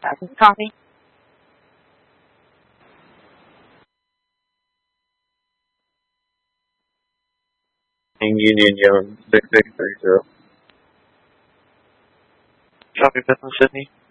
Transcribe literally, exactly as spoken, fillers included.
Copy. Union Young six six three zero. Copy, Bethel, Sydney.